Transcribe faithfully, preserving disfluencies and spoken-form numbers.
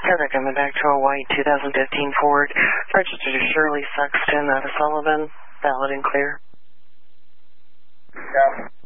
Heather coming back to a white two thousand fifteen Ford, registered to Shirley Sexton out of Sullivan, valid and clear. Yeah.